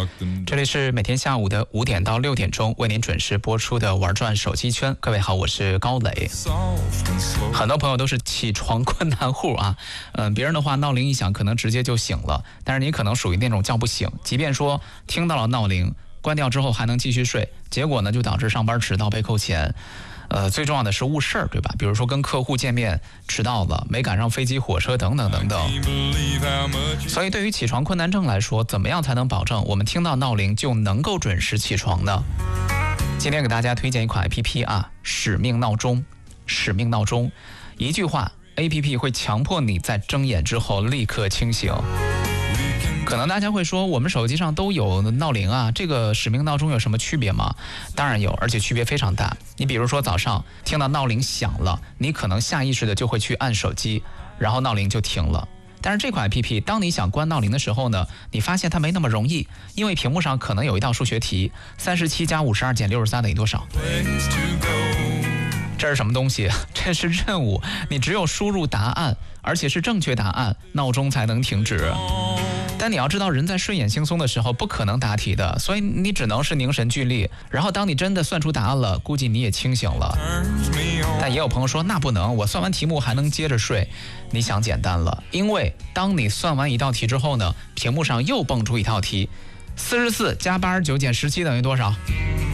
这里是每天下午的5点到6点钟为您准时播出的玩转手机圈。各位好，我是高磊。很多朋友都是起床困难户啊，别人的话闹铃一响可能直接就醒了，但是你可能属于那种叫不醒，即便说听到了闹铃关掉之后还能继续睡，结果呢就导致上班迟到被扣钱。最重要的是误事儿，对吧？比如说跟客户见面迟到了，没赶上飞机、火车等等等等。所以对于起床困难症来说，怎么样才能保证我们听到闹铃就能够准时起床呢？今天给大家推荐一款 APP 啊，使命闹钟。使命闹钟，一句话 ，APP 会强迫你在睁眼之后立刻清醒。可能大家会说，我们手机上都有闹铃啊，这个使命闹钟有什么区别吗？当然有，而且区别非常大。你比如说早上听到闹铃响了，你可能下意识的就会去按手机，然后闹铃就停了。但是这款 APP 当你想关闹铃的时候呢，你发现它没那么容易，因为屏幕上可能有一道数学题，37加52减63等于多少？这是什么东西？这是任务，你只有输入答案，而且是正确答案，闹钟才能停止。但你要知道，人在睡眼惺忪的时候不可能答题的，所以你只能是凝神聚力，然后当你真的算出答案了，估计你也清醒了。但也有朋友说，那不能，我算完题目还能接着睡。你想简单了，因为当你算完一道题之后呢，屏幕上又蹦出一道题，44加89减17等于多少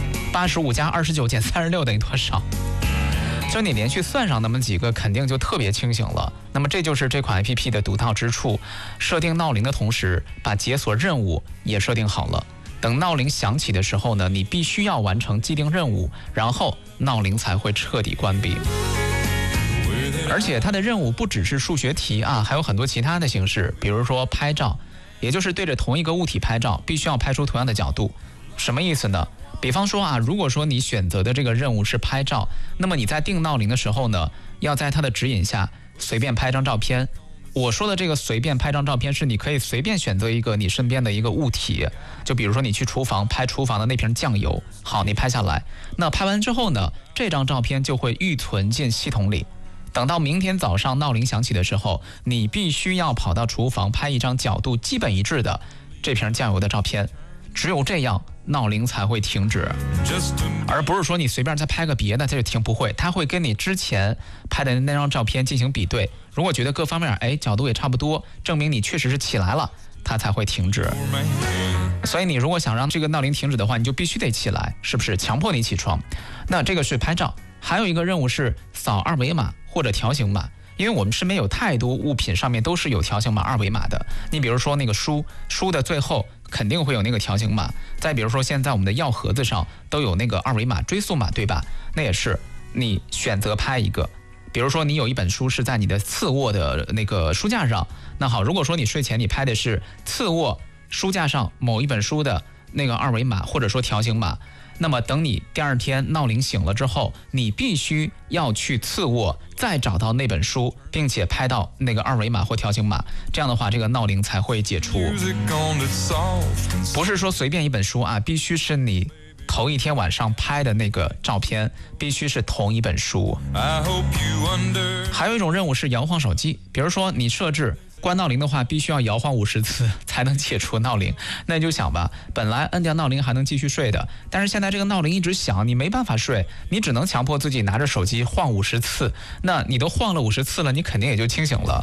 ？85加29减36等于多少？就你连续算上那么几个，肯定就特别清醒了。那么这就是这款 APP 的独到之处，设定闹铃的同时，把解锁任务也设定好了。等闹铃响起的时候呢，你必须要完成既定任务，然后闹铃才会彻底关闭。而且它的任务不只是数学题啊，还有很多其他的形式，比如说拍照，也就是对着同一个物体拍照，必须要拍出同样的角度。什么意思呢？比方说啊，如果说你选择的这个任务是拍照，那么你在定闹铃的时候呢，要在它的指引下随便拍张照片。我说的这个随便拍张照片，是你可以随便选择一个你身边的一个物体，就比如说你去厨房拍厨房的那瓶酱油，好，你拍下来。那拍完之后呢，这张照片就会预存进系统里。等到明天早上闹铃响起的时候，你必须要跑到厨房拍一张角度基本一致的这瓶酱油的照片。只有这样闹铃才会停止，而不是说你随便再拍个别的它就停，不会，它会跟你之前拍的那张照片进行比对，如果觉得各方面角度也差不多，证明你确实是起来了，它才会停止。所以你如果想让这个闹铃停止的话，你就必须得起来，是不是强迫你起床？那这个是拍照，还有一个任务是扫二维码或者条形码。因为我们身边有太多物品上面都是有条形码、二维码的。你比如说那个书的最后肯定会有那个条形码，再比如说现在我们的药盒子上都有那个二维码、追溯码，对吧？那也是你选择拍一个。比如说你有一本书是在你的次卧的那个书架上，那好，如果说你睡前你拍的是次卧书架上某一本书的那个二维码或者说条形码，那么等你第二天闹铃醒了之后，你必须要去次卧再找到那本书，并且拍到那个二维码或条形码，这样的话这个闹铃才会解除。不是说随便一本书啊，必须是你头一天晚上拍的那个照片，必须是同一本书。还有一种任务是摇晃手机，比如说你设置关闹铃的话，必须要摇晃50次才能解除闹铃。那你就想吧，本来摁掉闹铃还能继续睡的，但是现在这个闹铃一直响，你没办法睡，你只能强迫自己拿着手机晃50次。那你都晃了50次了，你肯定也就清醒了。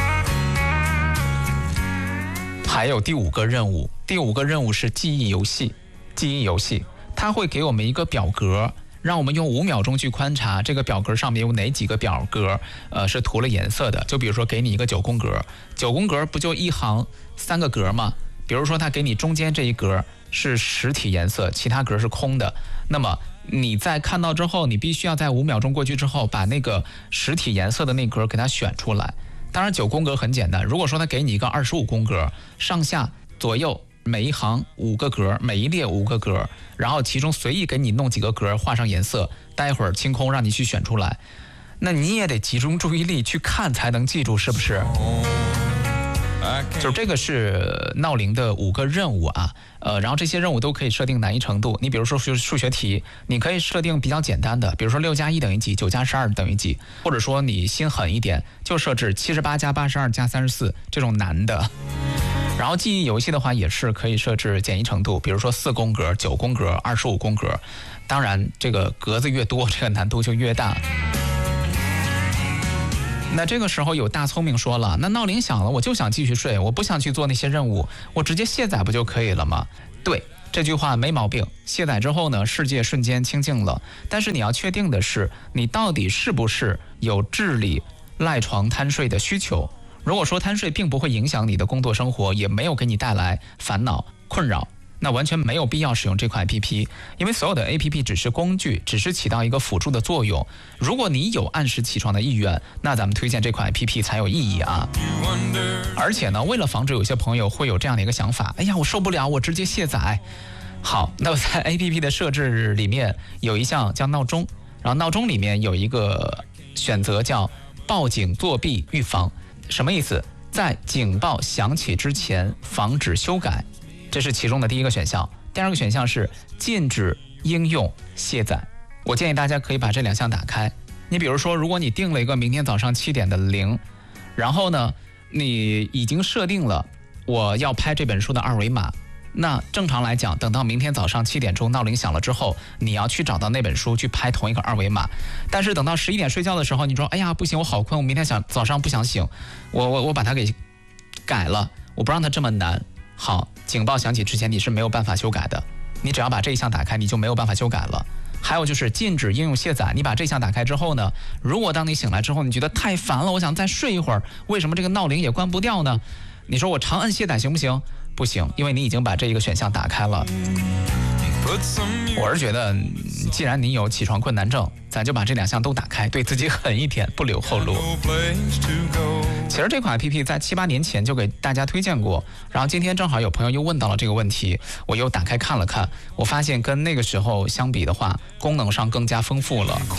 还有第5个任务，第5个任务是记忆游戏。记忆游戏，它会给我们一个表格，让我们用5秒钟去观察这个表格上面有哪几个表格是涂了颜色的。就比如说给你一个9宫格，9宫格不就一行3个格吗？比如说它给你中间这一格是实体颜色，其他格是空的，那么你在看到之后，你必须要在5秒钟过去之后把那个实体颜色的那格给它选出来。当然9宫格很简单，如果说它给你一个25宫格，上下左右每一行5个格，每一列5个格，然后其中随意给你弄几个格画上颜色，待会儿清空让你去选出来，那你也得集中注意力去看才能记住，是不是？就是这个是闹铃的5个任务啊，然后这些任务都可以设定难易程度。你比如说数学题，你可以设定比较简单的，比如说6加1等于几，9加12等于几，或者说你心狠一点，就设置78加82加34这种难的。 然后记忆游戏的话也是可以设置简易程度，比如说4宫格、9宫格、25宫格，当然这个格子越多，这个难度就越大。那这个时候有大聪明说了，那闹铃响了我就想继续睡，我不想去做那些任务，我直接卸载不就可以了吗？对，这句话没毛病，卸载之后呢，世界瞬间清静了。但是你要确定的是，你到底是不是有治理赖床贪睡的需求。如果说贪睡并不会影响你的工作生活，也没有给你带来烦恼困扰，那完全没有必要使用这款 APP， 因为所有的 APP 只是工具，只是起到一个辅助的作用。如果你有按时起床的意愿，那咱们推荐这款 APP 才有意义啊。而且呢，为了防止有些朋友会有这样的一个想法，哎呀，我受不了，我直接卸载。好，那么在 APP 的设置里面有一项叫闹钟，然后闹钟里面有一个选择叫报警作弊预防。什么意思？在警报响起之前防止修改，这是其中的第一个选项。第二个选项是禁止应用卸载。我建议大家可以把这2项打开。你比如说，如果你定了一个明天早上7点的铃，然后呢，你已经设定了我要拍这本书的2维码，那正常来讲，等到明天早上7点钟闹铃响了之后，你要去找到那本书去拍同一个2维码。但是等到11点睡觉的时候，你说哎呀不行，我好困，我明天早上不想醒，我把它给改了，我不让它这么难。好，警报响起之前你是没有办法修改的，你只要把这一项打开，你就没有办法修改了。还有就是禁止应用卸载，你把这项打开之后呢，如果当你醒来之后你觉得太烦了，我想再睡一会儿，为什么这个闹铃也关不掉呢？你说我长按卸载行不行？不行，因为你已经把这一个选项打开了。我是觉得既然你有起床困难症，咱就把这2项都打开，对自己狠一点，不留后路。其实这款 APP 在7、8年前就给大家推荐过，然后今天正好有朋友又问到了这个问题，我又打开看了看，我发现跟那个时候相比的话，功能上更加丰富了。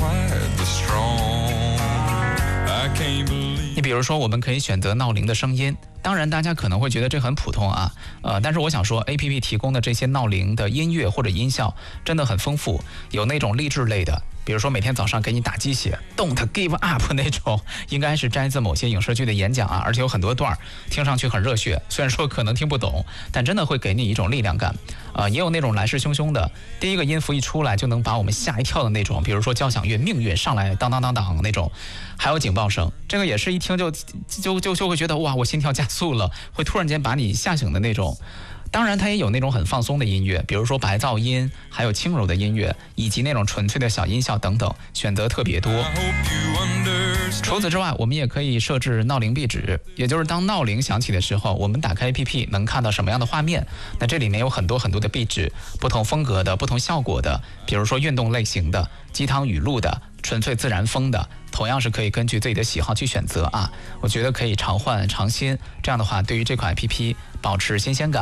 你比如说，我们可以选择闹铃的声音，当然大家可能会觉得这很普通啊，但是我想说 APP 提供的这些闹铃的音乐或者音效真的很丰富，有那种励志类的，比如说每天早上给你打鸡血 Don't give up 那种，应该是摘自某些影视剧的演讲啊，而且有很多段听上去很热血，虽然说可能听不懂，但真的会给你一种力量感。也有那种来势汹汹的，第一个音符一出来就能把我们吓一跳的那种，比如说交响乐命运上来当当当当那种，还有警报声，这个也是一听就会觉得哇，我心跳加速了，会突然间把你吓醒的那种。当然它也有那种很放松的音乐，比如说白噪音，还有轻柔的音乐，以及那种纯粹的小音效等等，选择特别多。除此之外，我们也可以设置闹铃壁纸，也就是当闹铃响起的时候，我们打开 APP 能看到什么样的画面。那这里面有很多很多的壁纸，不同风格的，不同效果的，比如说运动类型的、鸡汤语录的、纯粹自然风的，同样是可以根据自己的喜好去选择啊。我觉得可以常换常新，这样的话对于这款 APP 保持新鲜感。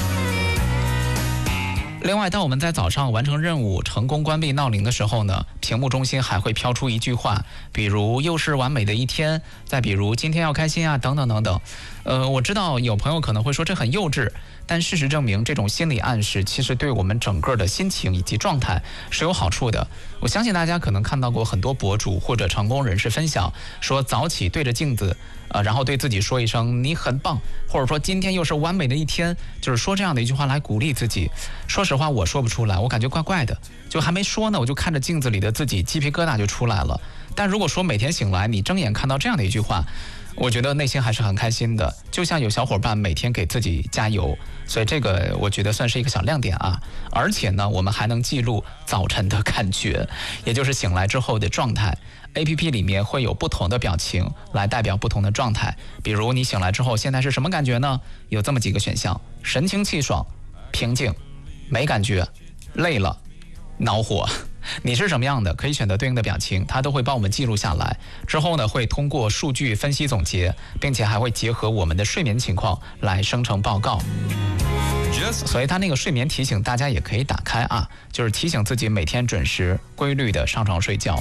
另外，当我们在早上完成任务成功关闭闹铃的时候呢，屏幕中心还会飘出一句话，比如又是完美的一天，再比如今天要开心啊，等等等等。我知道有朋友可能会说这很幼稚，但事实证明这种心理暗示其实对我们整个的心情以及状态是有好处的。我相信大家可能看到过很多博主或者成功人士分享说早起对着镜子然后对自己说一声你很棒，或者说今天又是完美的一天，就是说这样的一句话来鼓励自己。说实话我说不出来，我感觉怪怪的，就还没说呢，我就看着镜子里的自己鸡皮疙瘩就出来了。但如果说每天醒来你睁眼看到这样的一句话，我觉得内心还是很开心的，就像有小伙伴每天给自己加油，所以这个我觉得算是一个小亮点啊。而且呢，我们还能记录早晨的感觉，也就是醒来之后的状态。APP 里面会有不同的表情来代表不同的状态，比如你醒来之后现在是什么感觉呢？有这么几个选项：神清气爽、平静、没感觉、累了、恼火。你是什么样的，可以选择对应的表情，它都会帮我们记录下来。之后呢，会通过数据分析总结，并且还会结合我们的睡眠情况来生成报告。所以它那个睡眠提醒大家也可以打开啊，就是提醒自己每天准时规律的上床睡觉。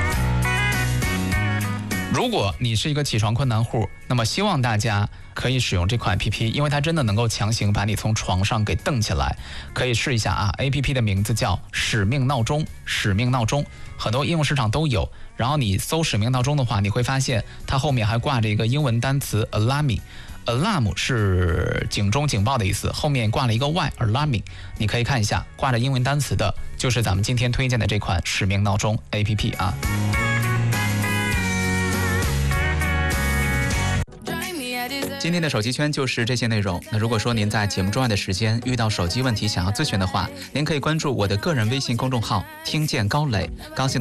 如果你是一个起床困难户，那么希望大家可以使用这款 APP， 因为它真的能够强行把你从床上给蹬起来。可以试一下啊 ，APP 的名字叫使命闹钟，使命闹钟，很多应用市场都有。然后你搜使命闹钟的话，你会发现它后面还挂着一个英文单词 Alarm alarm 是警钟警报的意思，后面挂了一个 y，alarming。你可以看一下，挂着英文单词的就是咱们今天推荐的这款使命闹钟 APP 啊。今天的手机圈就是这些内容。那如果说您在节目之外的时间遇到手机问题想要咨询的话，您可以关注我的个人微信公众号听见高磊，高兴